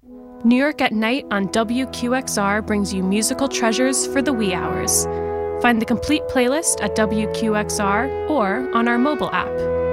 New York at Night on WQXR brings you musical treasures for the wee hours. Find the complete playlist at WQXR or on our mobile app.